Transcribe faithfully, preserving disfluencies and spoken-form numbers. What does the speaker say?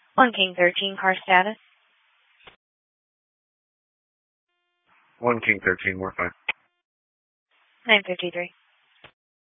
one King thirteen, car status. one King thirteen, more five. nine fifty-three.